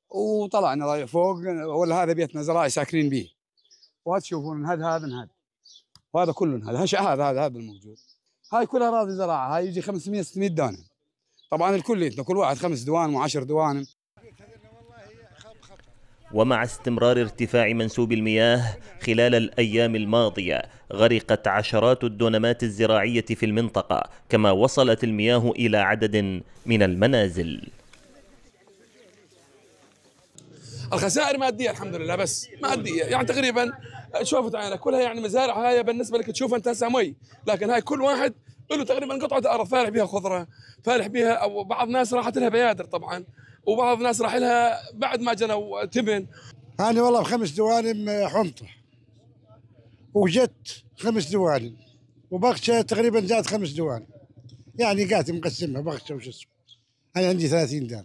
وطلعنا فوق، ولا هذا بيتنا زراعي ساكنين به، وهذا تشوفون هذا وهذا كله هذا الموجود. هاي كلها اراضي زراعه، هاي يجي 500 600 دونم. طبعا الكل كل واحد 5 دوان و10 دوان. ومع استمرار ارتفاع منسوب المياه خلال الأيام الماضية غرقت عشرات الدونمات الزراعية في المنطقة، كما وصلت المياه إلى عدد من المنازل. الخسائر مادية الحمد لله، بس مادية يعني تقريبا شوفت عينك كلها، يعني مزارع هاي بالنسبة لك تشوف انت هسه مي، لكن هاي كل واحد له تقريبا قطعة أرض فالح بها خضرة، فالح بها، أو بعض الناس راحت لها بيادر طبعا، وبعض الناس راح لها بعد ما جنوا تبن. أنا والله ب5 دوالم حنطة، وجت 5 دوالم، وبغشة تقريبا زاد 5 دوالم، يعني قاعد مقسمها بغشة وش اسمه. أنا عندي 30 دار.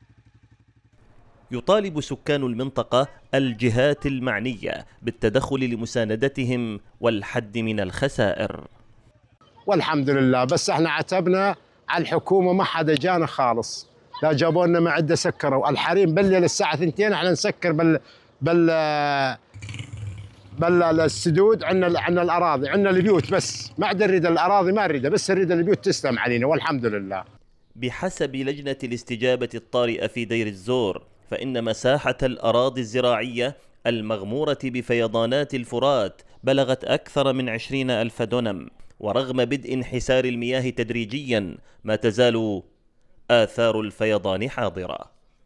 يطالب سكان المنطقة الجهات المعنية بالتدخل لمساندتهم والحد من الخسائر. والحمد لله، بس احنا عتبنا على الحكومة، ما حدا جانا خالص، لا جابوا لنا معدة سكروا. الحريم بالليل الساعة 2 احنا نسكر السدود، عندنا الأراضي، عندنا البيوت، بس ما عاد نريد الأراضي، ما نريدها، بس نريد البيوت تسلم علينا والحمد لله. بحسب لجنة الاستجابة الطارئة في دير الزور، فإن مساحة الأراضي الزراعية المغمورة بفيضانات الفرات بلغت أكثر من 20,000 دونم، ورغم بدء انحسار المياه تدريجيا ما تزال آثار الفيضان حاضرة.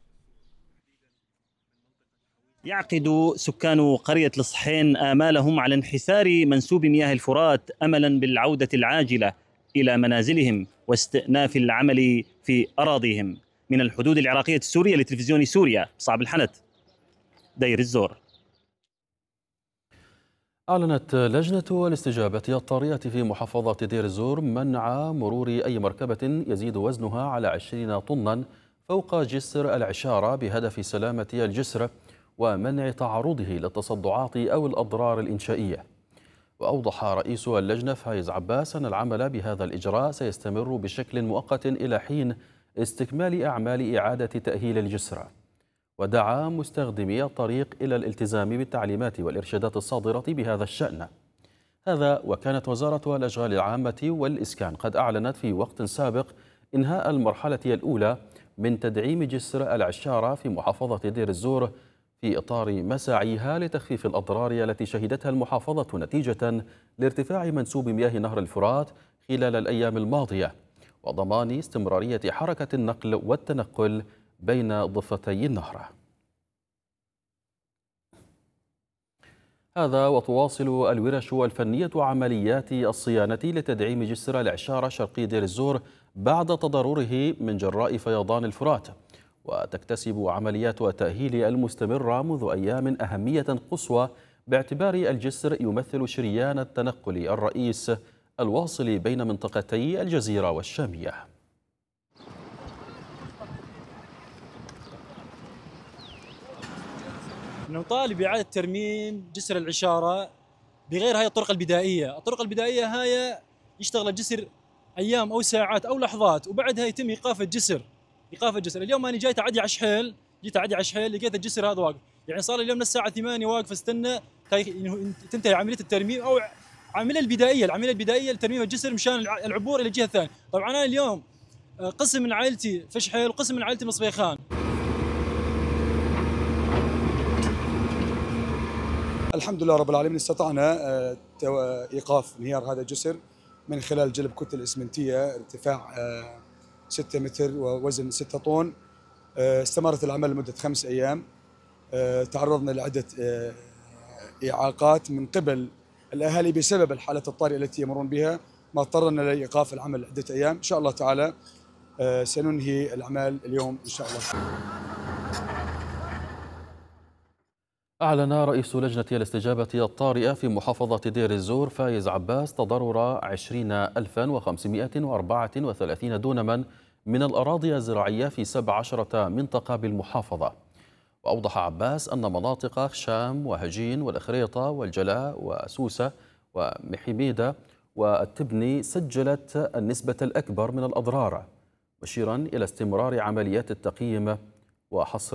يعقد سكان قرية الصحين آمالهم على انحسار منسوب مياه الفرات أملا بالعودة العاجلة إلى منازلهم واستئناف العمل في أراضيهم. من الحدود العراقية السورية لتلفزيون سوريا، صعب الحنت، دير الزور. أعلنت لجنة الاستجابة الطارئة في محافظة دير الزور منع مرور أي مركبة يزيد وزنها على 20 طنا فوق جسر العشارة بهدف سلامة الجسر ومنع تعرضه للتصدعات أو الأضرار الإنشائية. وأوضح رئيس اللجنة فايز عباس أن العمل بهذا الإجراء سيستمر بشكل مؤقت إلى حين استكمال أعمال إعادة تأهيل الجسر. ودعا مستخدمي الطريق إلى الالتزام بالتعليمات والإرشادات الصادرة بهذا الشأن. هذا وكانت وزارة الأشغال العامة والإسكان قد أعلنت في وقت سابق إنهاء المرحلة الأولى من تدعيم جسر العشارة في محافظة دير الزور في إطار مساعيها لتخفيف الأضرار التي شهدتها المحافظة نتيجة لارتفاع منسوب مياه نهر الفرات خلال الأيام الماضية، وضمان استمرارية حركة النقل والتنقل بين ضفتي النهر. هذا وتواصل الورش الفنية عمليات الصيانة لتدعيم جسر العشارة شرقي دير الزور بعد تضرره من جراء فيضان الفرات، وتكتسب عمليات التأهيل المستمرة منذ أيام أهمية قصوى باعتبار الجسر يمثل شريان التنقل الرئيس الواصل بين منطقتي الجزيرة والشامية. نطالب بإعادة ترميم جسر العشارة بغير هاي الطرق البدائية. الطرق البدائية هاي يشتغل الجسر أيام أو ساعات أو لحظات، وبعدها يتم إيقاف الجسر. اليوم أنا جاي تعدي على شحيل، لقيت الجسر هذا واقف، يعني صار اليوم من الساعة 8 واقف استنى تنتهي عملية الترميم أو العملية البدائية لترميم الجسر مشان العبور إلى الجهة الثانية. طبعا أنا اليوم قسم من عائلتي في شحيل وقسم من عائلتي مصبيخان. الحمد لله رب العالمين استطعنا إيقاف انهيار هذا الجسر من خلال جلب كتل إسمنتية ارتفاع 6 متر ووزن 6 طن. استمرت العمل لمدة 5 أيام. تعرضنا لعدة إعاقات من قبل الأهالي بسبب الحالة الطارئة التي يمرون بها، ما اضطرنا لإيقاف العمل عدة أيام. إن شاء الله تعالى سننهي الأعمال اليوم إن شاء الله. أعلن رئيس لجنة الاستجابة الطارئة في محافظة دير الزور فايز عباس تضرر 20,534 دونما من الأراضي الزراعية في 17 منطقة بالمحافظة. وأوضح عباس أن مناطق خشام وهجين والخريطة والجلاء وسوسة ومحميدة والتبني سجلت النسبة الأكبر من الأضرار، مشيرا إلى استمرار عمليات التقييم وحصر